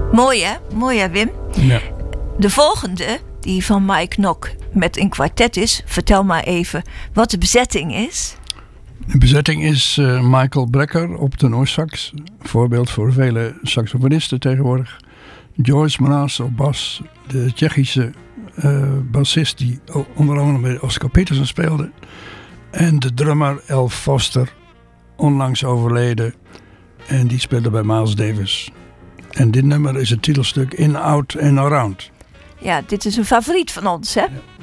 Mooi hè, Wim? Ja. De volgende, die van Mike Nock met een kwartet is. Vertel maar even wat de bezetting is. De bezetting is Michael Brecker op tenorsax. Voorbeeld voor vele saxofonisten tegenwoordig. Joyce Mraz op bas. De Tsjechische bassist die onder andere bij Oscar Peterson speelde. En de drummer Al Foster, onlangs overleden. En die speelde bij Miles Davis. En dit nummer is het titelstuk In, Out and Around. Ja, dit is een favoriet van ons, hè? Ja.